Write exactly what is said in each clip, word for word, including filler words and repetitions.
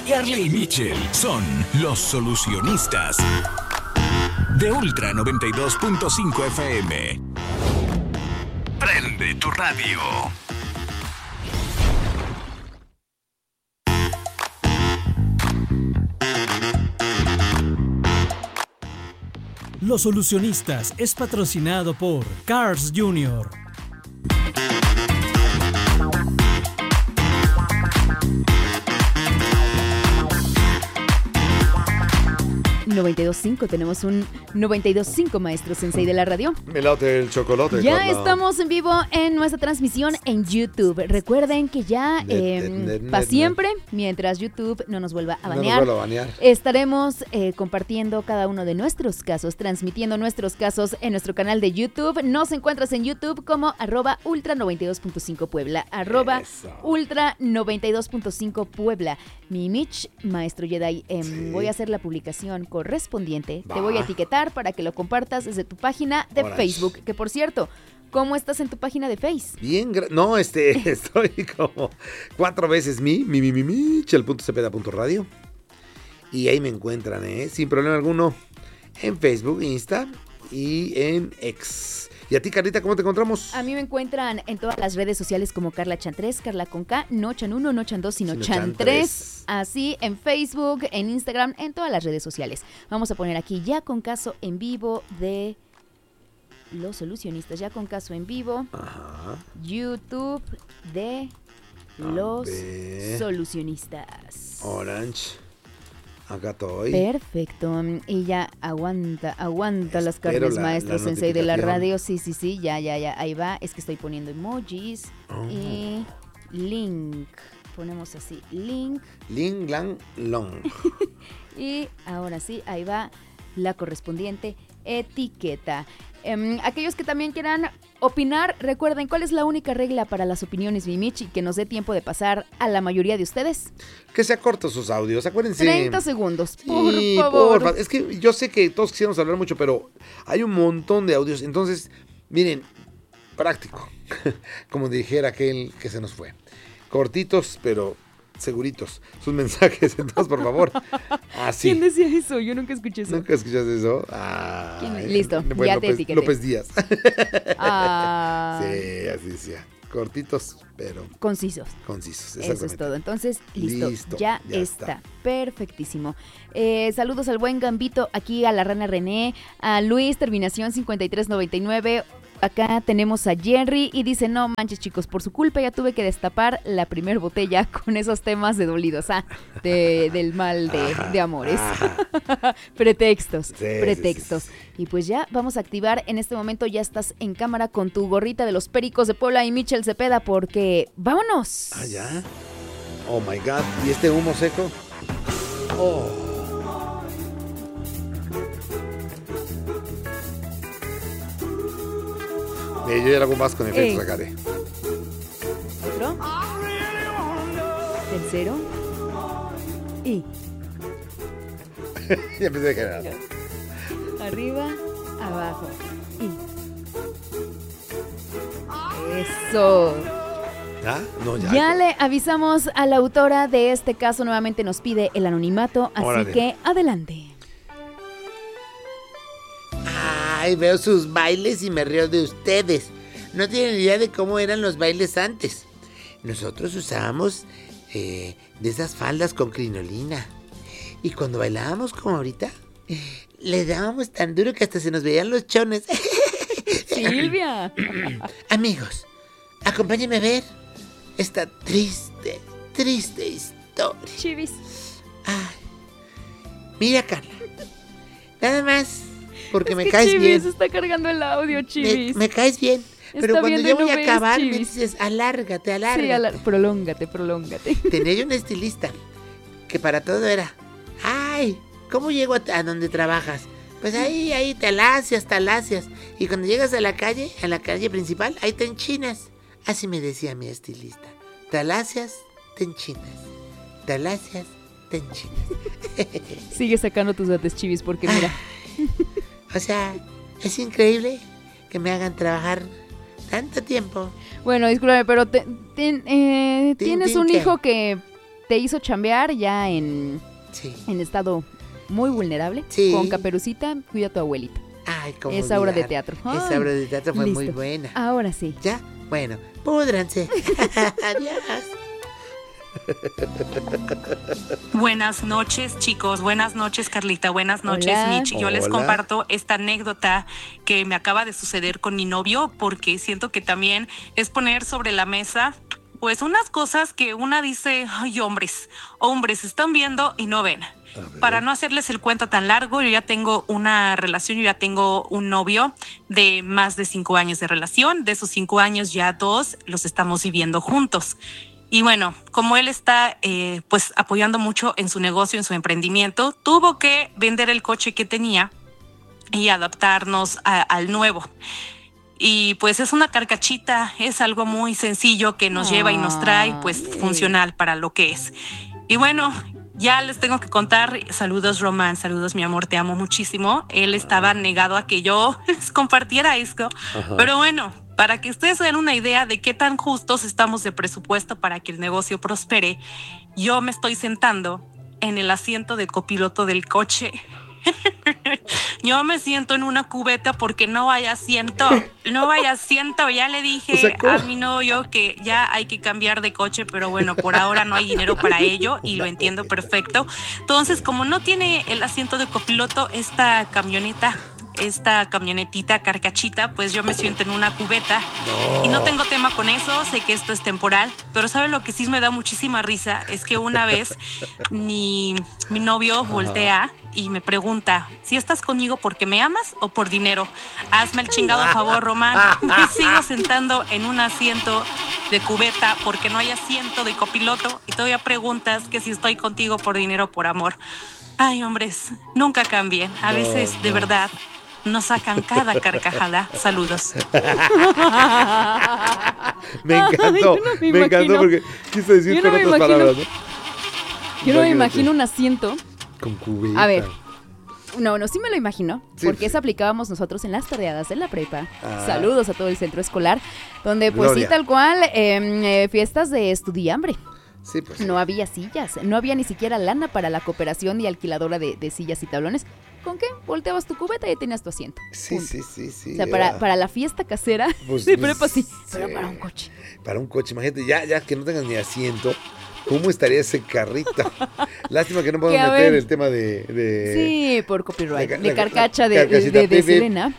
Carla y Michel son los solucionistas de Ultra noventa y dos punto cinco F M. Prende tu radio. Los Solucionistas es patrocinado por Cars Junior noventa y dos punto cinco, tenemos un noventa y dos punto cinco maestro sensei de la radio. Me late el chocolate. Ya Carla. estamos en vivo en nuestra transmisión en YouTube. Recuerden que ya eh, para siempre, mientras YouTube no nos vuelva a banear, no nos vuelva a banear. estaremos eh, compartiendo cada uno de nuestros casos, transmitiendo nuestros casos en nuestro canal de YouTube. Nos encuentras en YouTube como arroba ultra noventa y dos punto cinco Puebla, arroba Eso. ultra noventa y dos punto cinco Puebla. Mi Mitch, maestro Jedi, eh, sí. voy a hacer la publicación correspondiente. Va. Te voy a etiquetar para que lo compartas desde tu página de Horas. Facebook, que por cierto, ¿cómo estás en tu página de Face? Bien, gra- no, este, estoy como cuatro veces mi, mi, mi, mi, michel punto cepeda punto radio y ahí me encuentran, ¿eh? Sin problema alguno, en Facebook, Insta y en X. ¿Y a ti, Carlita, cómo te encontramos? A mí me encuentran en todas las redes sociales como Carla Chan tres, Carla con K, no Chan uno, no Chan dos, sino, sino Chan tres. Así, en Facebook, en Instagram, en todas las redes sociales. Vamos a poner aquí ya con caso en vivo de Los Solucionistas, ya con caso en vivo. Ajá. YouTube de Los Solucionistas. Orange. Acá estoy. Perfecto. Y ya aguanta, aguanta Espero las carnes, la, maestro la sensei de la radio. Sí, sí, sí, ya, ya, ya. Ahí va. Es que estoy poniendo emojis. Oh. Y link. Ponemos así, link. Link, lang, long. Y ahora sí, ahí va la correspondiente etiqueta. Um, aquellos que también quieran opinar, recuerden, ¿cuál es la única regla para las opiniones, mi Michi, que nos dé tiempo de pasar a la mayoría de ustedes? Que sea cortos sus audios, acuérdense. treinta segundos, por sí, favor. Porfa. Es que yo sé que todos quisiéramos hablar mucho, pero hay un montón de audios. Entonces, miren, práctico, como dijera aquel que se nos fue. Cortitos, pero seguritos sus mensajes, entonces por favor. Así. ¿Quién decía eso? Yo nunca escuché eso. ¿Nunca escuchaste eso? Ah, listo, bueno, ya López, te etiqueté. López Díaz. Ah. Sí, así decía. Cortitos, pero concisos. Concisos, eso es todo. Entonces, listo, listo ya, ya está. está. Perfectísimo. Eh, saludos al buen Gambito, aquí a la Rana René, a Luis, terminación cincuenta y tres noventa y nueve. Acá tenemos a Jerry y dice, no manches chicos, por su culpa ya tuve que destapar la primer botella con esos temas de dolidos, ah, de, del mal de, ajá, de amores. pretextos, sí, pretextos. Sí, sí, sí. Y pues ya vamos a activar, en este momento ya estás en cámara con tu gorrita de los Pericos de Puebla y Michel Cepeda, porque ¡vámonos! Ah, ya. Oh my God, ¿y este humo seco? Oh. Eh, yo ya hago más con efectos acá de. Otro. Tercero. Y. Ya empecé a generar. Arriba, abajo. Y. Eso. ¿Ah? No, ya. Ya le avisamos a la autora de este caso, nuevamente nos pide el anonimato, así Órale. que adelante. Ay, veo sus bailes y me río de ustedes. No tienen idea de cómo eran los bailes antes. Nosotros usábamos eh, de esas faldas con crinolina. Y cuando bailábamos como ahorita, le dábamos tan duro que hasta se nos veían los chones. Silvia. Amigos, acompáñenme a ver esta triste, triste historia. Chivis. Ay, mira, Carla. Nada más. Porque es me que caes Chivis bien. Se está cargando el audio, Chivis. Me, me caes bien. Está pero cuando yo voy no a acabar, ves, me dices, alárgate, alárgate. Sí, alar- prolóngate, prolóngate. Tenía yo un estilista que para todo era, ay, ¿cómo llego a, a donde trabajas? Pues ahí, ahí, talacias, talacias. Y cuando llegas a la calle, a la calle principal, ahí te enchinas. Así me decía mi estilista. Talacias, te enchinas. Talacias, te enchinas. Sigue sacando tus datos, Chivis, porque mira... O sea, es increíble que me hagan trabajar tanto tiempo. Bueno, discúlpame, pero te, te, eh, tienes un ¿qué? hijo que te hizo chambear ya en, sí. en estado muy vulnerable. Sí. Con Caperucita, cuida a tu abuelita. Ay, cómo Esa olvidar. Obra de teatro. Ay, esa obra de teatro fue listo. Muy buena. Ahora sí. ¿Ya? Bueno, púdranse. Adiós. Buenas noches, chicos. Buenas noches, Carlita. Buenas noches, Hola. Michi. Yo Hola. les comparto esta anécdota que me acaba de suceder con mi novio, porque siento que también es poner sobre la mesa pues unas cosas que una dice, ay, hombres, hombres están viendo y no ven. Para no hacerles el cuento tan largo, yo ya tengo una relación, yo ya tengo un novio de más de cinco años de relación. De esos cinco años ya dos los estamos viviendo juntos. Y bueno, como él está eh, pues apoyando mucho en su negocio, en su emprendimiento, tuvo que vender el coche que tenía y adaptarnos a, al nuevo. Y pues es una carcachita, es algo muy sencillo que nos oh, lleva y nos trae pues yeah. funcional para lo que es. Y bueno, ya les tengo que contar, saludos Román, saludos mi amor, te amo muchísimo. Él estaba negado a que yo les compartiera esto, Ajá. pero bueno, para que ustedes den una idea de qué tan justos estamos de presupuesto para que el negocio prospere, yo me estoy sentando en el asiento de copiloto del coche. Yo me siento en una cubeta porque no hay asiento, no hay asiento. Ya le dije o sea, a mi novio que ya hay que cambiar de coche, pero bueno, por ahora no hay dinero para ello y lo entiendo perfecto. Entonces, como no tiene el asiento de copiloto, esta camioneta, esta camionetita carcachita, pues yo me siento en una cubeta no. y no tengo tema con eso, sé que esto es temporal, pero ¿saben lo que sí me da muchísima risa? Es que una vez mi, mi novio voltea y me pregunta, ¿si estás conmigo porque me amas o por dinero? Hazme el chingado favor, Román. Me sigo sentando en un asiento de cubeta porque no hay asiento de copiloto y todavía preguntas que si estoy contigo por dinero o por amor. Ay, hombres, nunca cambien. A veces, de verdad, nos sacan cada carcajada. Saludos. Me encantó, Ay, no me, me encantó porque quise decir no con otras imagino, palabras, ¿no? Yo no me imagino un asiento con cubeta. A ver, no, no, sí me lo imagino, sí, porque eso aplicábamos nosotros en las tardeadas de la prepa. Ah. Saludos a todo el centro escolar, donde pues Gloria. sí, tal cual, eh, eh, fiestas de estudiambre. Sí, pues, no había sillas, no había ni siquiera lana para la cooperación y alquiladora de, de sillas y tablones. ¿Con qué? Volteabas tu cubeta y tenías tu asiento. Sí, Punto. sí, sí, sí. O sea, para, para la fiesta casera pues, de prepa sí, sí, pero para un coche. Para un coche, imagínate, ya, ya que no tengas ni asiento, ¿cómo estaría ese carrito? Lástima que no podemos que, meter ver, el tema de, de... Sí, por copyright, la, de carcacha la, de, de, de, de Selena.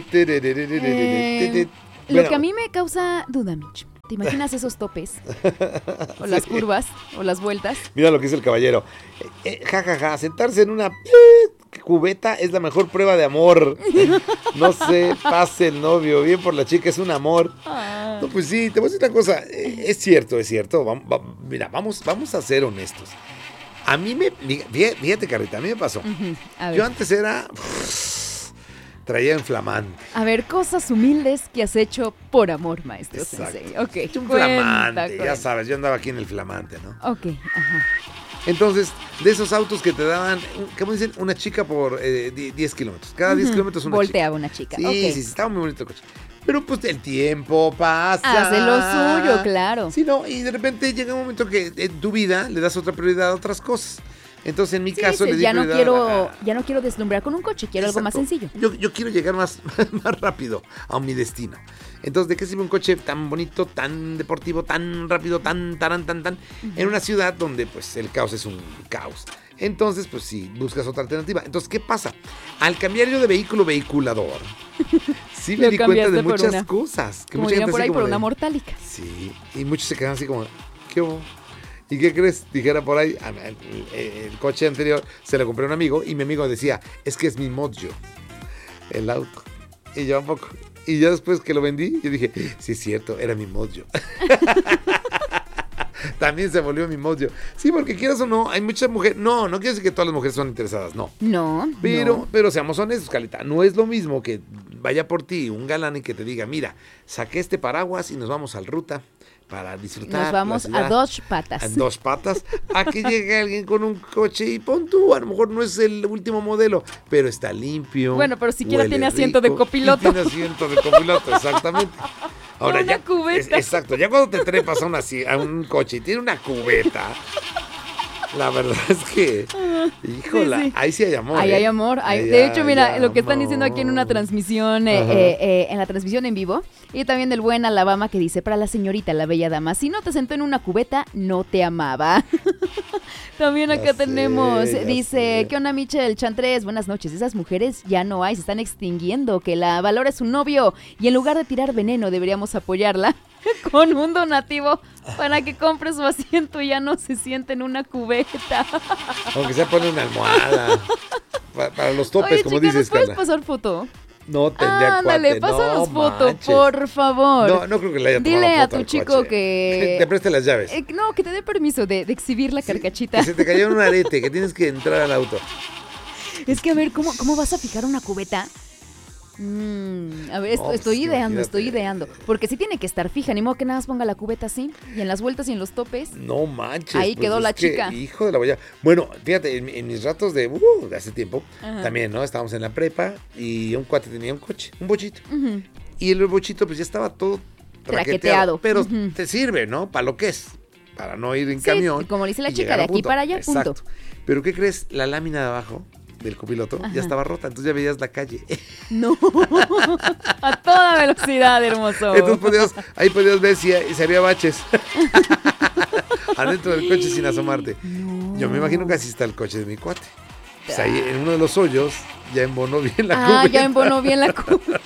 Eh, bueno. Lo que a mí me causa duda, Mitch. ¿Te imaginas esos topes? O sí. las curvas, o las vueltas. Mira lo que dice el caballero. Eh, eh, ja, ja, ja, sentarse en una eh, cubeta es la mejor prueba de amor. No se pase el novio, bien por la chica, es un amor. Ah. No, pues sí, te voy a decir una cosa. Eh, es cierto, es cierto. Va, va, mira, vamos, vamos a ser honestos. A mí me... Fíjate, Carlita, a mí me pasó. Uh-huh. A ver. Yo antes era... Traía inflamante. A ver, cosas humildes que has hecho por amor, maestro Exacto. Sensei. Ok, un flamante, cuenta, ya sabes, yo andaba aquí en el flamante, ¿no? Ok, ajá. Entonces, de esos autos que te daban, ¿cómo dicen? Una chica por eh, diez kilómetros. Cada uh-huh. diez kilómetros una Volteaba chica. una chica, Sí, okay. sí, sí, estaba muy bonito el coche. Pero pues el tiempo pasa. Hace lo suyo, claro. Sí, no, y de repente llega un momento que en tu vida le das otra prioridad a otras cosas. Entonces, en mi sí, caso, sí, le di ya no quiero a... Ya no quiero deslumbrar con un coche, quiero Exacto. algo más sencillo. Yo, yo quiero llegar más, más rápido a mi destino. Entonces, ¿de qué sirve un coche tan bonito, tan deportivo, tan rápido, tan, tan, tan, tan? Uh-huh. En una ciudad donde, pues, el caos es un caos. Entonces, pues, sí, buscas otra alternativa. Entonces, ¿qué pasa? Al cambiar yo de vehículo vehiculador, sí me di cuenta de muchas una, cosas. Que como mucha gente por ahí, por de, una mortálica. Sí, y muchos se quedan así como, ¿qué hubo? ¿Y qué crees? Dijera por ahí, el, el coche anterior se lo compré a un amigo y mi amigo decía, es que es mi Mojo, el auto. Y yo un poco. Y ya después que lo vendí, yo dije, sí es cierto, era mi Mojo. También se volvió mi Mojo. Sí, porque quieras o no, hay muchas mujeres. No, no quiero decir que todas las mujeres son interesadas, no. No. Pero, no. pero seamos honestos, Calita. No es lo mismo que vaya por ti un galán y que te diga, mira, saqué este paraguas y nos vamos al ruta para disfrutar. Nos vamos a dos patas. A dos patas. A que llegue alguien con un coche y pon tú, a lo mejor no es el último modelo, pero está limpio. Bueno, pero siquiera tiene asiento rico, de copiloto. Tiene asiento de copiloto, exactamente. Ahora, una ya, cubeta. Es, exacto, ya cuando te trepas a, una, a un coche y tiene una cubeta, La verdad es que, híjola, sí, sí. ahí sí hay amor. Ahí ¿eh? hay amor. Hay, ahí de hecho, mira, hay lo que amor. están diciendo aquí en una transmisión, eh, eh, eh, en la transmisión en vivo, y también del buen Alabama que dice, para la señorita, la bella dama, si no te sentó en una cubeta, no te amaba. También acá ya tenemos, sé, dice, sé. ¿Qué onda, Michelle Chantres? Buenas noches, esas mujeres ya no hay, se están extinguiendo, que la valora su novio, y en lugar de tirar veneno, deberíamos apoyarla con un donativo para que compre su asiento y ya no se siente en una cubeta. Aunque sea pone una almohada. Para, para los topes, Oye, como chica, dices, ¿nos puedes Carla? pasar foto? No tendría Ándale, cuate. pásanos no foto, manches. por favor. No, no creo que le haya tomado Dile foto a tu al chico coche. que... Te preste las llaves. Eh, no, que te dé permiso de, de exhibir la Sí, carcachita. Que se te cayó un arete, que tienes que entrar al auto. Es que a ver, ¿cómo, cómo vas a fijar una cubeta? Mm, a ver, esto, No, pues, estoy ideando, imagínate. estoy ideando. Porque sí tiene que estar fija, ni modo que nada más ponga la cubeta así, y en las vueltas y en los topes. No manches. Ahí pues quedó es la que, chica. Hijo de la boya. Bueno, fíjate, en, en mis ratos de, uh, de hace tiempo, Ajá. también, ¿no? Estábamos en la prepa y un cuate tenía un coche, un bochito. Uh-huh. Y el bochito, pues ya estaba todo Traqueteado. traqueteado. Pero Uh-huh. te sirve, ¿no? Para lo que es. Para no ir en Sí, camión. como dice la y chica, llegar de a aquí punto. para allá, Exacto. punto. Pero ¿qué crees? La lámina de abajo del copiloto Ajá. ya estaba rota, entonces ya veías la calle. No, a toda velocidad, hermoso. Entonces podías, ahí podías ver si, si había baches. Adentro del coche sin asomarte. No. Yo me imagino que así está el coche de mi cuate. Pues ahí en uno de los hoyos ya embonó bien la Ah, cubeta. ya embonó bien la cubeta.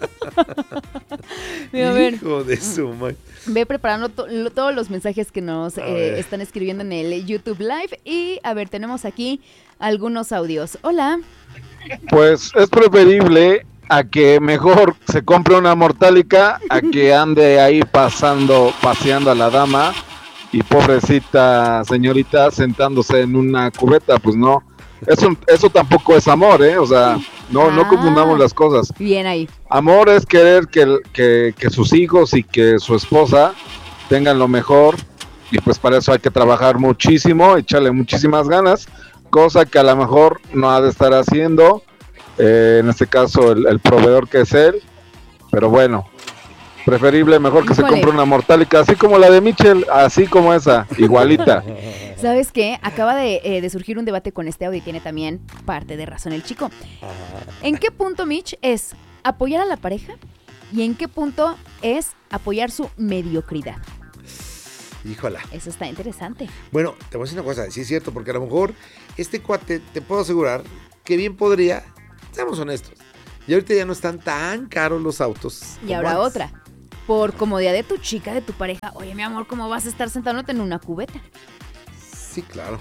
Mira, a ver. Hijo de su madre. Ve preparando to- lo- todos los mensajes que nos eh, están escribiendo en el YouTube Live. Y a ver, tenemos aquí algunos audios. Hola. Pues es preferible a que mejor se compre una mortálica a que ande ahí pasando, paseando a la dama y pobrecita señorita sentándose en una cubeta, pues no. Eso, eso tampoco es amor, ¿eh? O sea, no, no Ah. confundamos las cosas. Bien ahí. Amor es querer que, que, que sus hijos y que su esposa tengan lo mejor, y pues para eso hay que trabajar muchísimo, echarle muchísimas ganas, cosa que a lo mejor no ha de estar haciendo, eh, en este caso el, el proveedor que es él, pero bueno, preferible mejor que Híjole. se compre una mortálica, así como la de Michelle, así como esa, igualita. ¿Sabes qué? Acaba de, eh, de surgir un debate con este audio y tiene también parte de razón el chico. ¿En qué punto, Mitch, es apoyar a la pareja y en qué punto es apoyar su mediocridad? Híjola. Eso está interesante. Bueno, te voy a decir una cosa, sí es cierto, porque a lo mejor este cuate, te puedo asegurar que bien podría, seamos honestos, y ahorita ya no están tan caros los autos. Y como ahora antes. otra. Por comodidad de tu chica, de tu pareja. Oye, mi amor, ¿cómo vas a estar sentándote en una cubeta? Sí, claro.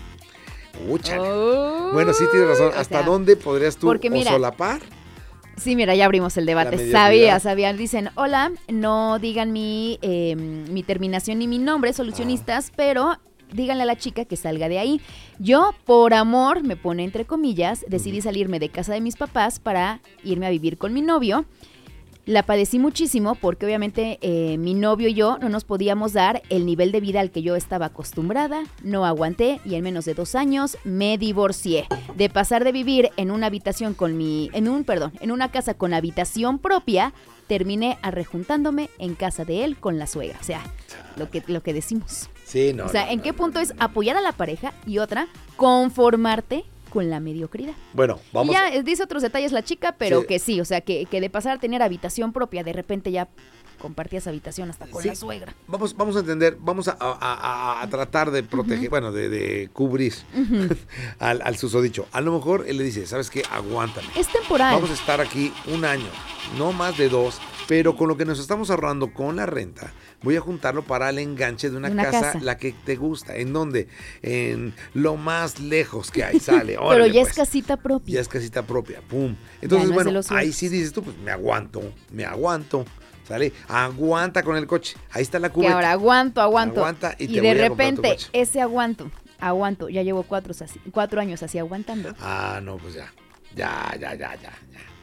Úchale. Oh, Bueno, sí tienes razón. o ¿Hasta sea, dónde podrías tú porque o mira, solapar? Sí, mira, ya abrimos el La debate. mediocridad. Sabía, sabían. Dicen, hola, no digan mi, eh, mi terminación ni mi nombre, solucionistas, pero díganle a la chica que salga de ahí. Yo, por amor, me pone entre comillas, decidí salirme de casa de mis papás para irme a vivir con mi novio. La padecí muchísimo porque obviamente eh, mi novio y yo no nos podíamos dar el nivel de vida al que yo estaba acostumbrada, no aguanté y en menos de dos años me divorcié. De pasar de vivir en una habitación con mi, en un, perdón, en una casa con habitación propia, terminé arrejuntándome en casa de él con la suegra. O sea, lo que, lo que decimos. Sí, no. O sea, no, ¿en no, qué no, punto no. es apoyar a la pareja? Y otra, conformarte con la mediocridad. Bueno, vamos. Y ya eh, dice otros detalles la chica, pero Sí. que sí, o sea, que, que de pasar a tener habitación propia, de repente ya compartías habitación hasta con Sí. la suegra. Vamos, vamos a entender, vamos a, a- a- a tratar de proteger, bueno, de, de cubrir al, al susodicho. A lo mejor él le dice, ¿sabes qué? Aguántame. Es temporal. Vamos a estar aquí un año, no más de dos, pero con lo que nos estamos ahorrando con la renta, voy a juntarlo para el enganche de una, Una casa, casa. la que te gusta. ¿En dónde? En lo más lejos que hay, sale. Pero órale, ya pues. es casita propia. Ya es casita propia, pum. Entonces, no es de bueno, los ahí suegros. sí dices tú, pues me aguanto, me aguanto, ¿sale? Aguanta con el coche. Ahí está la que cubeta. ahora aguanto, aguanto. Aguanta y te de voy a comprar tu repente, coche. ese aguanto, aguanto, ya llevo cuatro, así- cuatro años así aguantando. Ah, no, pues ya. Ya, ya, ya, ya, ya.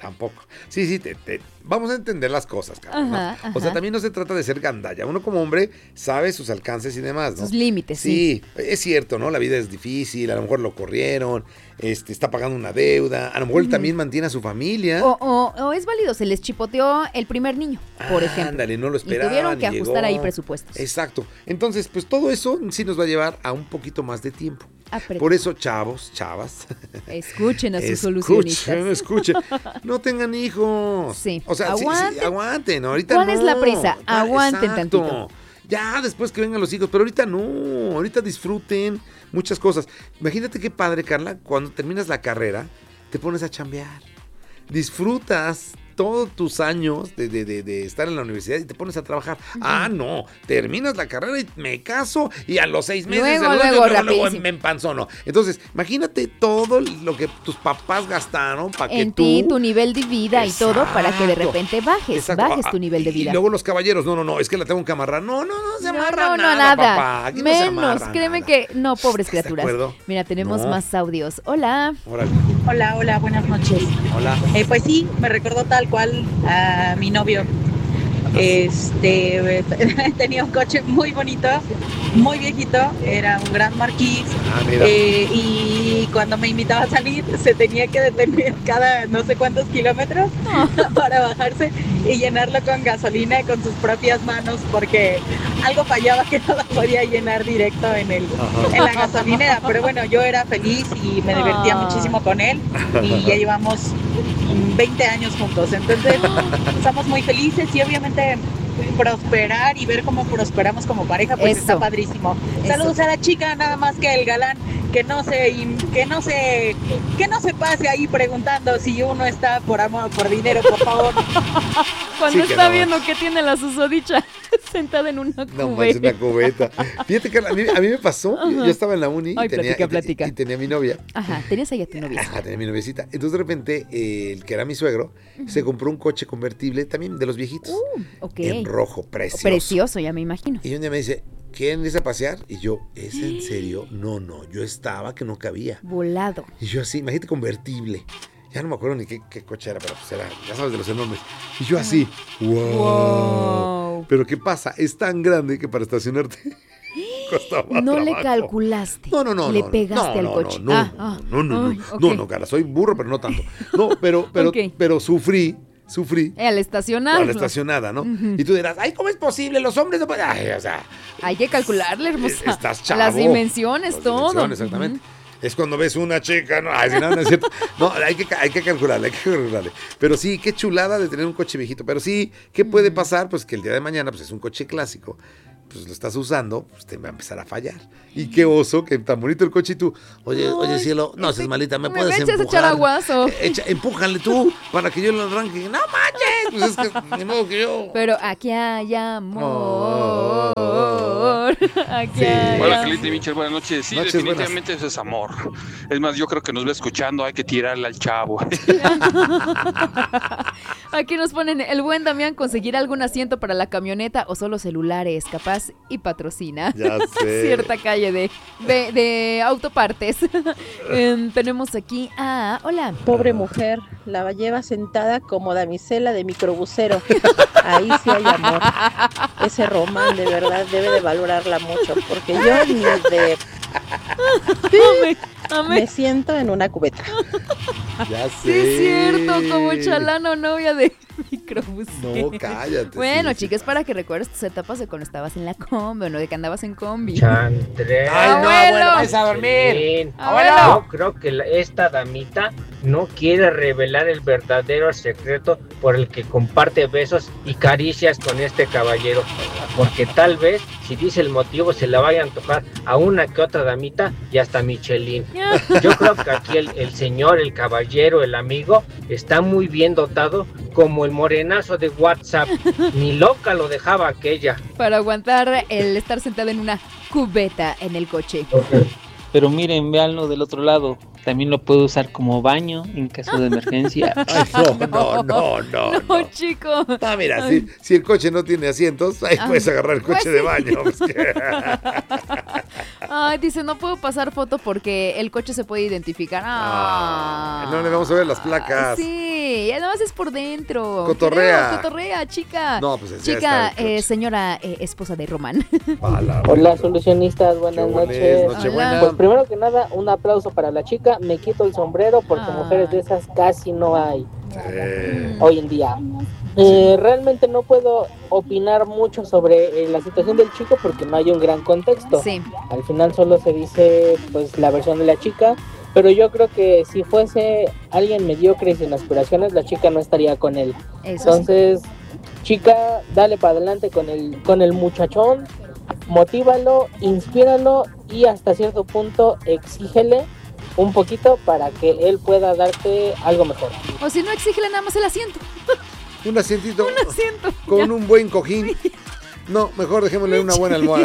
tampoco. Sí, sí, te, te, vamos a entender las cosas, Carla, ¿no? Ajá, ajá. O sea, también no se trata de ser gandalla. Uno como hombre sabe sus alcances y demás, ¿no? Sus límites, sí. Sí, es cierto, ¿no? La vida es difícil, a lo mejor lo corrieron, este, está pagando una deuda, a lo mejor uh-huh. él también mantiene a su familia. O, o, o es válido, se les chipoteó el primer niño, por ah, ejemplo. Ándale, no lo esperaban. Y tuvieron que y ajustar llegó. ahí presupuestos. Exacto. Entonces, pues todo eso sí nos va a llevar a un poquito más de tiempo. Apretado. Por eso, chavos, chavas. Escuchen a sus escuchen, solucionistas. Escuchen, no tengan hijos. Sí, o sea, aguanten. Sí, sí, aguanten. Ahorita ¿Cuál no. es la prisa? Aguanten Exacto. tantito. Ya, después que vengan los hijos, pero ahorita no. Ahorita disfruten muchas cosas. Imagínate qué padre, Carla, cuando terminas la carrera, te pones a chambear. Disfrutas todos tus años de, de, de, de estar en la universidad y te pones a trabajar. Uh-huh. Ah, no, terminas la carrera y me caso y a los seis meses luego, de luego, luego, luego me empanzono. Entonces, imagínate todo lo que tus papás gastaron para que en tú... En ti, tu nivel de vida. Exacto. Y todo para que de repente bajes, Exacto. bajes tu nivel de vida. Y luego los caballeros, no, no, no, es que la tengo que amarrar. No, no, no se amarra no, no, nada, nada, papá. Aquí menos, no se amarra créeme nada. que... No, pobres criaturas. Mira, tenemos no. más audios. Hola. Hola. Hola, hola, buenas noches. Hola. Eh, pues sí, me recordó tal cual a mi novio. Este tenía un coche muy bonito, muy viejito, era un Grand Marquis. Ah, mira. Eh, y cuando me invitaba a salir se tenía que detener cada no sé cuántos kilómetros para bajarse y llenarlo con gasolina con sus propias manos porque algo fallaba que no lo podía llenar directo en el Ajá. en la gasolinera. Pero bueno, yo era feliz y me divertía ah. muchísimo con él y ya llevamos veinte años juntos, entonces estamos muy felices y obviamente prosperar y ver cómo prosperamos como pareja, pues Eso. está padrísimo. Saludos Eso. a la chica, nada más que el galán, que no se que no se que no se pase ahí preguntando si uno está por amor, por dinero, por favor. Cuando sí, está no, viendo que tiene la susodicha sentada en una cubeta. No más una cubeta. Fíjate que a mí, a mí me pasó, Ajá. yo estaba en la uni Ay, y, tenía, platica, platica. Y, y tenía mi novia. Ajá, tenías ahí a tu novia. Ajá, tenía mi noviecita. Entonces de repente eh, el que era mi suegro uh-huh. se compró un coche convertible también de los viejitos. Uh, okay. En rojo, precioso. Precioso, ya me imagino. Y un día me dice, ¿quieren irse a pasear? Y yo, ¿es en serio? No, no, yo estaba que no cabía. Volado. Y yo así, imagínate convertible. Ya no me acuerdo ni qué, qué coche era, pero pues era, ya sabes, de los enormes. Y yo así, wow. wow. Pero ¿qué pasa? Es tan grande que para estacionarte costaba No trabajo. Le calculaste. No, no, no. Le no, pegaste no, al coche. No, ah, no, ah, no, no, no, ay, no, okay. no, no, cara, soy burro, pero no tanto. No, pero, pero, okay. pero sufrí. Sufrí. Al estacionar. A la estacionada, ¿no? Uh-huh. Y tú dirás, ay, ¿cómo es posible? Los hombres no pueden. Ay, o sea. Hay que calcularle, hermosa. Estás chavo. Las dimensiones, Las todo. Dimensiones, exactamente. Uh-huh. Es cuando ves una chica, no, ay, no, no es cierto. No, hay que, hay que calcularle, hay que calcularle. Pero sí, qué chulada de tener un coche viejito. Pero sí, ¿qué puede pasar? Pues que el día de mañana, pues es un coche clásico. Pues lo estás usando, pues te va a empezar a fallar. Y qué oso, que tan bonito el coche y tú, oye, Ay, oye, cielo, no seas malita, ¿me, ¿me puedes empujar? ¿Me echar aguazo? Echa, empújale tú, para que yo lo arranque. ¡No manches! Pues es que, ni modo que yo. Pero aquí hay amor. Oh. Aquí sí. hay Hola, Carlita y Michel, buenas noches. Sí, noches definitivamente buenas. Eso es amor. Es más, yo creo que nos va escuchando, hay que tirarle al chavo. Aquí nos ponen, el buen Damián, conseguir algún asiento para la camioneta o solo celulares, capaz y patrocina. Ya sé. Cierta calle de, de, de autopartes. eh, tenemos aquí a... Hola. Pobre mujer, la lleva sentada como damisela de microbusero. Ahí sí hay amor. Ese Román de verdad debe de valorarla mucho, porque yo ni de... Amé, amé. Me siento en una cubeta. Ya sé. Sí, es cierto, como chalana o novia de microbusero. No, cállate. Bueno, sí, chicas, sí. para que recuerdes tus etapas de cuando estabas en la combi, o no, de que andabas en combi. Chantre. Ay, no, abuelo, vais a dormir. Abuelo. Yo creo que la, esta damita no quiere revelar el verdadero secreto por el que comparte besos y caricias con este caballero, porque tal vez, si dice el motivo, se la vayan a tocar a una que otra damita y hasta Michelin. Yo creo que aquí el, el señor, el caballero, el amigo, está muy bien dotado, como el morenazo de WhatsApp. Ni loca lo dejaba aquella. Para aguantar el estar sentado en una cubeta en el coche. Okay. Pero miren, véanlo del otro lado. También lo puedo usar como baño en caso de emergencia. Ay, no, no, no, no. No, no. Chico. Ah, mira, si, si el coche no tiene asientos, ahí Ay, puedes agarrar el coche pues de baño. Ay, dice, no puedo pasar foto porque el coche se puede identificar. Ah, no le vamos a ver las placas. Sí. vale, ya nada más es por dentro. Cotorrea. Creo, cotorrea, chica. No, pues es, chica, eh, señora eh, esposa de Román. Hola, Hola solucionistas, buenas noches. Noche buena. Pues primero que nada, un aplauso para la chica. Me quito el sombrero porque ah. mujeres de esas casi no hay sí. hoy en día. Eh, realmente no puedo opinar mucho sobre eh, la situación del chico porque no hay un gran contexto. Sí. Al final solo se dice pues la versión de la chica, pero yo creo que si fuese alguien mediocre y sin aspiraciones, la chica no estaría con él. Eso Entonces, sí. chica, dale para adelante con el con el muchachón, motívalo, inspíralo y hasta cierto punto exígele un poquito para que él pueda darte algo mejor. O si no, exígele nada más el asiento. Un asientito. Un asiento. Con ya. un buen cojín. No, mejor dejémosle una buena almohada.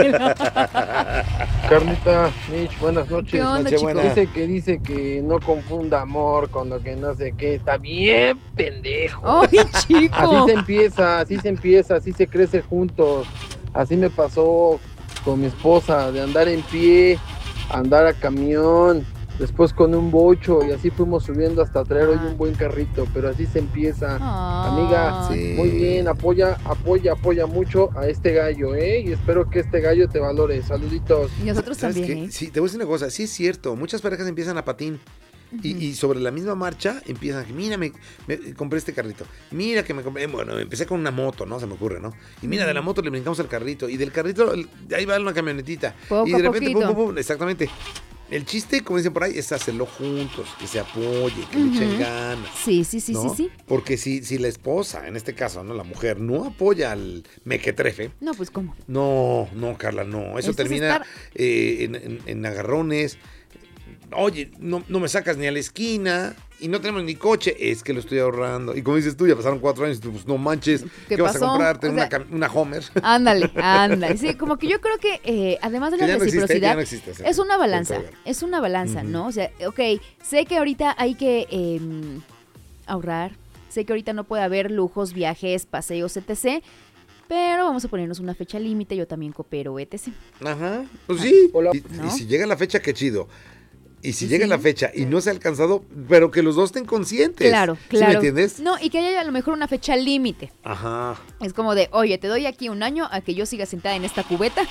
Carlita, Mitch, buenas noches. ¿Qué onda, Noche chico? buena. Dice que dice que no confunda amor con lo que no sé qué. Está bien pendejo. ¡Ay, chico! Así se empieza, así se empieza, así se crece juntos. Así me pasó con mi esposa, de andar en pie, andar a camión, después con un bocho y así fuimos subiendo hasta traer hoy un buen carrito, pero así se empieza. Ah, Amiga, sí. Muy bien, apoya, apoya, apoya mucho a este gallo, ¿eh? Y espero que este gallo te valore. Saluditos. Y nosotros también, ¿eh? Sí, te voy a decir una cosa, sí es cierto, muchas parejas empiezan a patín. Y, y sobre la misma marcha empiezan, mira, me, me compré este carrito, mira que me compré, bueno, empecé con una moto, ¿no? Se me ocurre, ¿no? Y mira, de la moto le brincamos al carrito, y del carrito, ahí va una camionetita. Poco y de repente, poquito. pum, pum, pum, exactamente. El chiste, como dicen por ahí, es hacerlo juntos, que se apoye, que uh-huh. le echen ganas. Sí, sí, sí, ¿no? sí, sí. Porque si, si la esposa, en este caso, ¿no? La mujer, no apoya al mequetrefe. No, pues, ¿cómo? No, no, Carla, no. Eso Esto termina estar... eh, en, en, en agarrones. Oye, no, no me sacas ni a la esquina y no tenemos ni coche, es que lo estoy ahorrando. Y como dices tú, ya pasaron cuatro años, pues no manches, ¿qué, ¿qué vas a comprarte? O sea, una, una Homer. Ándale, ándale. Sí, como que yo creo que eh, además de la reciprocidad, no existe, no existe, es una balanza, es una balanza, uh-huh. ¿no? O sea, ok, sé que ahorita hay que eh, ahorrar, sé que ahorita no puede haber lujos, viajes, paseos, etcétera. Pero vamos a ponernos una fecha límite, yo también coopero, etcétera. Ajá, pues sí. Hola. Y, ¿no? y si llega la fecha, qué chido. Y si sí, llega sí. la fecha y no se ha alcanzado, pero que los dos estén conscientes. Claro, claro. ¿Sí me entiendes? No, y que haya a lo mejor una fecha límite. Ajá. Es como de, oye, te doy aquí un año a que yo siga sentada en esta cubeta.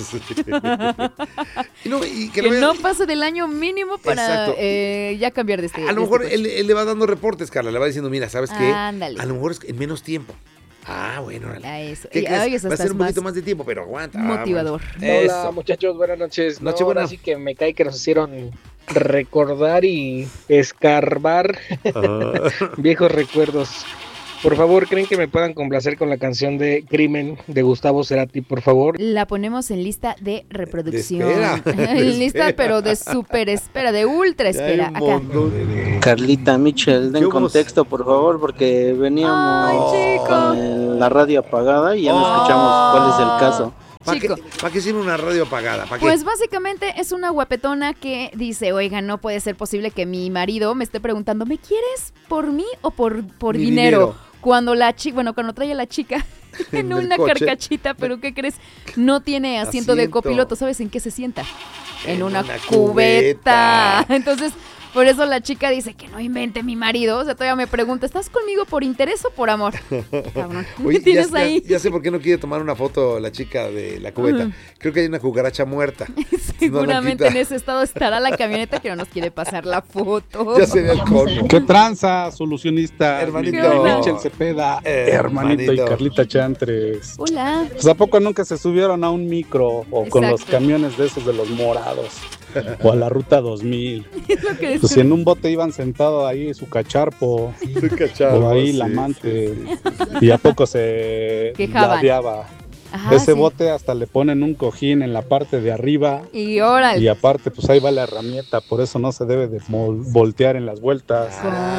y no, y que que vaya... no pase del año mínimo para eh, ya cambiar de este. A lo mejor este él, él le va dando reportes, Carla, le va diciendo, mira, ¿sabes qué? Ándale. A lo mejor es en menos tiempo. Ah, bueno, a eso. ¿Qué y, crees? ay, eso va a ser un poquito más más de tiempo, pero aguanta. Motivador. Ah, bueno. Hola, eso. Muchachos, buenas noches. Noche no, buena. Así que me cae que nos hicieron recordar y escarbar ah. viejos recuerdos. Por favor, ¿creen que me puedan complacer con la canción de Crimen de Gustavo Cerati, por favor? La ponemos en lista de reproducción. De espera, de lista, espera. pero de súper espera, de ultra espera. Acá. Carlita, Michelle, den contexto, por favor, porque veníamos Ay, con la radio apagada y ya no oh. escuchamos cuál es el caso. ¿Para qué, ¿Para qué sirve una radio apagada? ¿Para qué? Pues básicamente es una guapetona que dice, oiga, no puede ser posible que mi marido me esté preguntando, ¿me quieres por mí o por, por dinero? dinero? Cuando la chica, bueno, cuando trae a la chica en una coche. carcachita, pero ¿qué crees? No tiene asiento, asiento de copiloto, ¿sabes en qué se sienta? En, en una, una cubeta. cubeta. Entonces, por eso la chica dice que no invente mi marido. O sea, todavía me pregunta, ¿estás conmigo por interés o por amor? Cabrón, Oye, ¿qué tienes ya, ahí? Ya, ya sé por qué no quiere tomar una foto la chica de la cubeta. Uh-huh. Creo que hay una cucaracha muerta. Seguramente no en ese estado estará la camioneta que no nos quiere pasar la foto. Ya sería el colmo. ¿Qué tranza, solucionista? Hermanito. Michel Cepeda, eh, hermanito, hermanito y Carlita Chantres. Hola. Pues ¿a poco nunca se subieron a un micro o Exacto. con los camiones de esos de los morados? O a la ruta dos mil. Pues si en un bote iban sentado ahí su cacharpo, su cacharpo o ahí sí, la amante, sí, sí, sí. y a poco se ladeaba. Ajá, Ese sí. bote hasta le ponen un cojín en la parte de arriba. Y órale. Y aparte, pues ahí va la herramienta, por eso no se debe de voltear en las vueltas.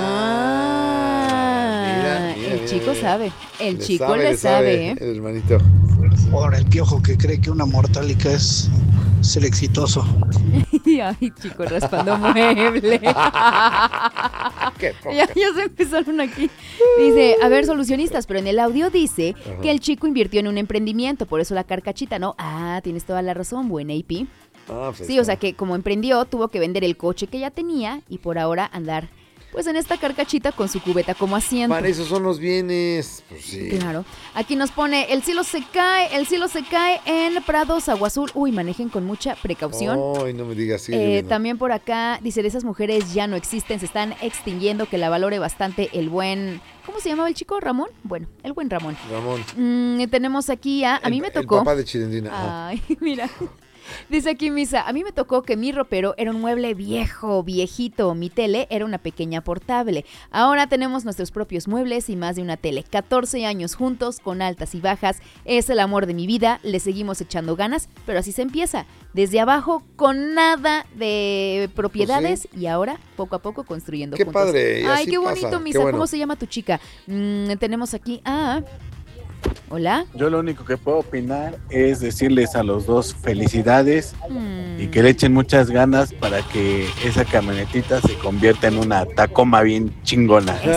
Ah, mira, mira, el chico mira. sabe, el le chico sabe, le sabe, sabe, ¿eh? El hermanito. Ahora el piojo que cree que una mortálica es ser exitoso. Ay, chico, raspando mueble. Qué ya, ya se empezaron aquí. Dice, a ver, solucionistas, pero en el audio dice Ajá. que el chico invirtió en un emprendimiento, por eso la carcachita, ¿no? Ah, tienes toda la razón, buen A P. Ah, pues sí, está. O sea que como emprendió, tuvo que vender el coche que ya tenía y por ahora andar pues en esta carcachita con su cubeta como asiento. Para eso son los bienes. Pues sí. Claro. Aquí nos pone, el cielo se cae, el cielo se cae en Prados, Agua Azul. Uy, manejen con mucha precaución. Ay, no me digas. Sí, eh, también por acá, dice, esas mujeres ya no existen, se están extinguiendo, que la valore bastante el buen... ¿Cómo se llamaba el chico? ¿Ramón? Bueno, el buen Ramón. Ramón. Mm, tenemos aquí a... A el, mí me tocó... El papá de Chilindrina. Ay, mira... Dice aquí Misa, a mí me tocó que mi ropero era un mueble viejo, viejito, mi tele era una pequeña portable. Ahora tenemos nuestros propios muebles y más de una tele. catorce años juntos, con altas y bajas, es el amor de mi vida, le seguimos echando ganas, pero así se empieza, desde abajo, con nada de propiedades pues sí. Y ahora poco a poco construyendo qué juntos. Padre, ay, qué bonito, pasa. Misa, qué bueno. ¿Cómo se llama tu chica? Mm, tenemos aquí a... Hola. Yo lo único que puedo opinar es decirles a los dos felicidades mm. y que le echen muchas ganas para que esa camionetita se convierta en una Tacoma bien chingona. Eso.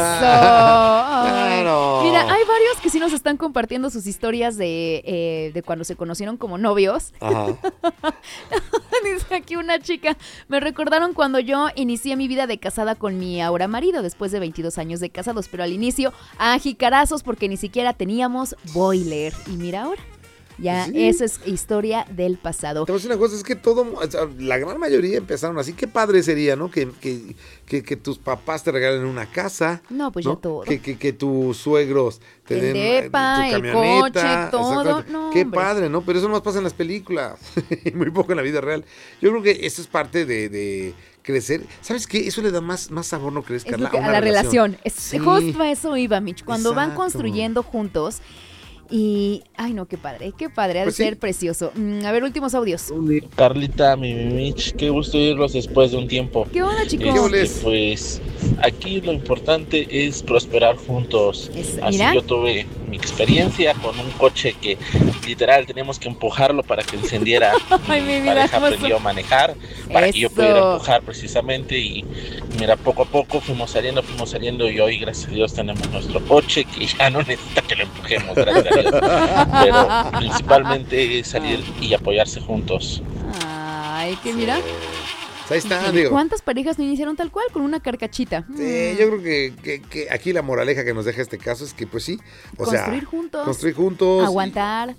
Claro. Mira, hay varios que sí nos están compartiendo sus historias de, eh, de cuando se conocieron como novios. Ajá. Dice aquí una chica, me recordaron cuando yo inicié mi vida de casada con mi ahora marido, después de veintidós años de casados, pero al inicio a jicarazos porque ni siquiera teníamos boiler. Y mira ahora, ya sí. Eso es historia del pasado. Te voy a decir una cosa, es que todo, o sea, la gran mayoría empezaron así. Qué padre sería, ¿no? Que, que, que, que tus papás te regalen una casa. No, pues ¿no? ya todo. Que, que, que tus suegros te el den depa, tu camioneta. El coche, todo. No, qué hombre. padre, ¿no? Pero eso no más pasa en las películas. Muy poco en la vida real. Yo creo que eso es parte de... de crecer, ¿sabes qué? Eso le da más, más sabor, ¿no crees, Carla? Es que, a, a la relación, relación. Es, sí. Justo a eso iba, Mitch, cuando Exacto. van construyendo juntos y, ay no, qué padre, qué padre, ha pues de sí. ser precioso. Mm, a ver, últimos audios. Carlita, mi Mitch, qué gusto oírlos después de un tiempo. ¿Qué onda, chicos? Este, pues aquí lo importante es prosperar juntos. Es, Así mira. Yo tuve mi experiencia con un coche que literal teníamos que empujarlo para que encendiera. Ay, mi, mi pareja aprendió a manejar para Eso. que yo pudiera empujar precisamente y mira, poco a poco fuimos saliendo, fuimos saliendo y hoy, gracias a Dios, tenemos nuestro coche que ya no necesita que lo empujemos, gracias a Dios. Pero principalmente es salir y apoyarse juntos. Ay, que mira. Ahí está, digo. ¿Cuántas parejas no iniciaron tal cual con una carcachita? Sí, mm. yo creo que, que, que aquí la moraleja que nos deja este caso es que pues sí, o construir sea, juntos, construir juntos, aguantar,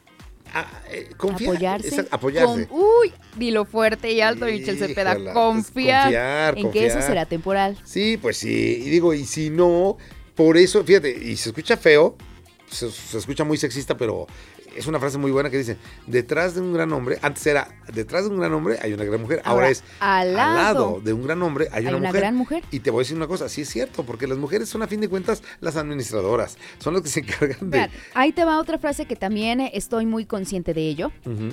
a, eh, confiar, apoyarse, esa, apoyarse. Con, uy, dilo fuerte y alto, Michelle Cepeda, confiar, confiar en confiar. que eso será temporal. Sí, pues sí, y digo, y si no, por eso, fíjate, y se escucha feo, se, se escucha muy sexista, pero es una frase muy buena que dice, detrás de un gran hombre, antes era, detrás de un gran hombre hay una gran mujer, ahora, ahora es, al lado, al lado de un gran hombre hay, hay una, una mujer. gran mujer. Y te voy a decir una cosa, sí es cierto, porque las mujeres son a fin de cuentas las administradoras, son las que se encargan de... Vean, ahí te va otra frase que también estoy muy consciente de ello. Uh-huh.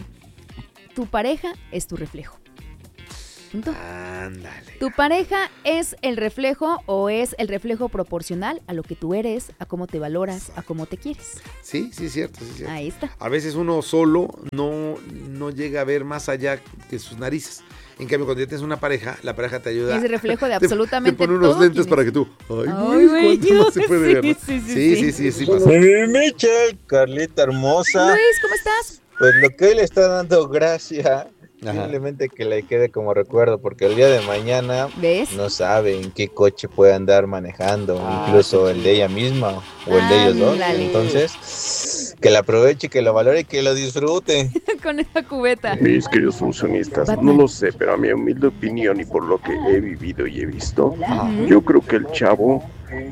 Tu pareja es tu reflejo. ¿Punto? Ándale. ¿Tu pareja es el reflejo o es el reflejo proporcional a lo que tú eres, a cómo te valoras, a cómo te quieres? Sí, sí es cierto, sí es cierto. Ahí está. A veces uno solo no, no llega a ver más allá que sus narices. En cambio, cuando ya tienes una pareja, la pareja te ayuda. Es el reflejo de absolutamente todo. Te, te pone unos lentes para que tú... Ay, Ay güey, ¿cuánto más se puede sí, ver? ¿No? Sí, sí, sí. Sí, sí, sí, sí, sí pasa. Michelle, Carlita hermosa. Luis, ¿cómo estás? Pues lo que hoy le está dando gracia... Ajá. Simplemente que le quede como recuerdo, porque el día de mañana ¿Ves? no sabe en qué coche puede andar manejando, ah, incluso el de ella misma o el de ellos dos. Dale. Entonces, que la aproveche, que lo valore y que lo disfrute. Con esa cubeta. Mis queridos solucionistas, Batman. no lo sé, pero a mi humilde opinión y por lo que he vivido y he visto, Ajá. yo creo que el chavo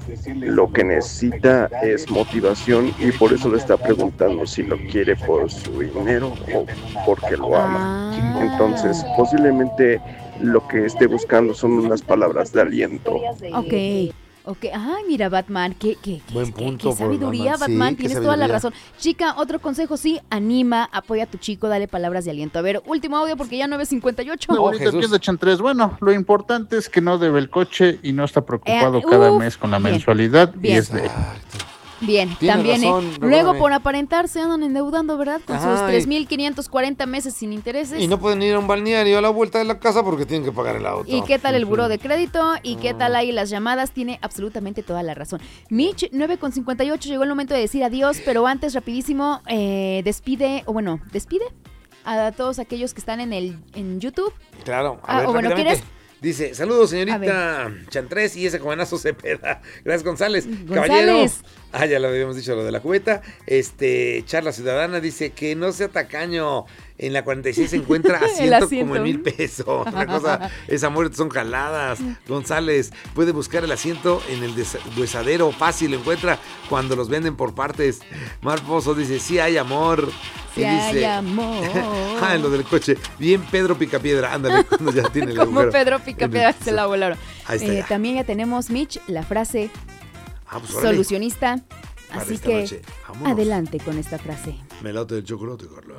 lo que necesita es motivación y por eso le está preguntando si lo quiere por su dinero o porque lo ama. Ah. Entonces, posiblemente lo que esté buscando son unas palabras de aliento. Ok. Ok, ay, mira, Batman, qué, qué, qué, Buen punto, qué, qué sabiduría, Batman, sí, tienes sabiduría. Toda la razón. Chica, otro consejo, sí, anima, apoya a tu chico, dale palabras de aliento. A ver, último audio porque ya nueve cincuenta y ocho. Muy bonito, oh, de Chantres. Bueno, lo importante es que no debe el coche y no está preocupado eh, cada uf, mes con la bien, mensualidad bien. y es de... Bien, Tiene también, razón, eh. Luego por aparentar se andan endeudando, ¿verdad? Con Ay. sus tres mil quinientos cuarenta meses sin intereses. Y no pueden ir a un balneario a la vuelta de la casa porque tienen que pagar el auto. ¿Y qué tal el buró de crédito? ¿Y qué tal ahí las llamadas? Tiene absolutamente toda la razón. Mitch, nueve con cincuenta y ocho, llegó el momento de decir adiós, pero antes, rapidísimo, eh, despide, o bueno, despide a todos aquellos que están en el en YouTube. Claro, a ah, ver, o bueno, ¿quieres? Dice, saludos señorita Chantres y ese jovenazo Cepeda. Gracias González. González. Caballero. Ah, ya lo habíamos dicho lo de la cubeta. Este, Charla Ciudadana dice que no sea tacaño. En la cuarenta y seis se encuentra asiento, asiento. como en mil pesos. Otra cosa, esa muerte son jaladas. González puede buscar el asiento en el deshuesadero. Fácil, lo encuentra cuando los venden por partes. Mar Pozo dice, sí hay amor. Sí hay dice, amor. Ah, en lo del coche. Bien Pedro Picapiedra. Ándale, cuando ya tiene el Como Pedro Picapiedra se la volaron. Ahí está, eh, también ya tenemos, Mitch, la frase ah, pues, solucionista. Para Así que noche. adelante con esta frase. Me late el chocolate, Carla.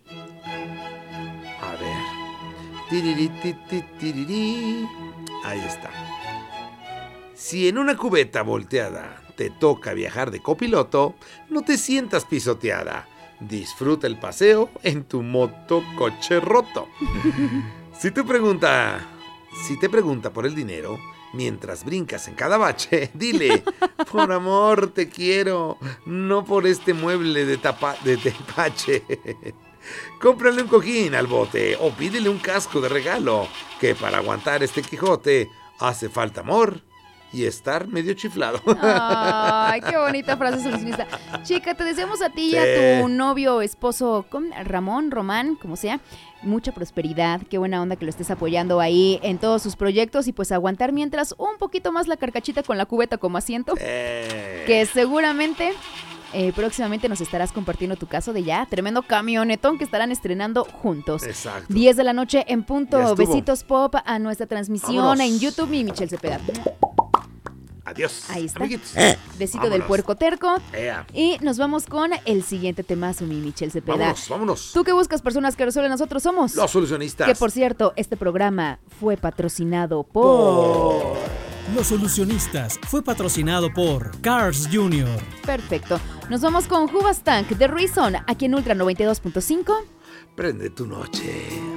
A ver. Tiriri, tiriri, tiriri. Ahí está. Si en una cubeta volteada te toca viajar de copiloto, no te sientas pisoteada. Disfruta el paseo en tu motocoche roto. Si te pregunta, si te pregunta por el dinero, mientras brincas en cada bache, dile, por amor te quiero, no por este mueble de, tapa, de tepache. Cómprale un cojín al bote o pídele un casco de regalo, que para aguantar este Quijote hace falta amor y estar medio chiflado. Ay, qué bonita frase solucionista. Chica, te deseamos a ti y sí. a tu novio, esposo, Ramón, Román, como sea, mucha prosperidad, qué buena onda que lo estés apoyando ahí en todos sus proyectos y pues aguantar mientras un poquito más la carcachita con la cubeta como asiento, sí. que seguramente... Eh, próximamente nos estarás compartiendo tu caso de ya tremendo camionetón que estarán estrenando juntos. Exacto. diez de la noche en punto. Besitos pop a nuestra transmisión. Vámonos. En YouTube y Michelle Cepeda. Adiós. Ahí está. Amiguitos. Besito Vámonos. del puerco terco. Ea. Y nos vamos con el siguiente temazo, mi Michelle Cepeda. Vámonos, vámonos. Tú que buscas personas que resuelven, nosotros somos los solucionistas. Que por cierto, este programa fue patrocinado por... por... Los Solucionistas fue patrocinado por Cars junior Perfecto. Nos vamos con Hoobastank de Reason aquí en Ultra noventa y dos punto cinco. Prende tu noche.